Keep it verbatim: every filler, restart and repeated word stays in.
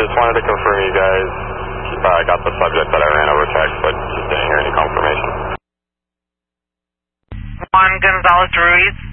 just wanted to confirm you guys uh, got the subject that I ran over text, but just didn't hear any confirmation. Juan Gonzalez Ruiz.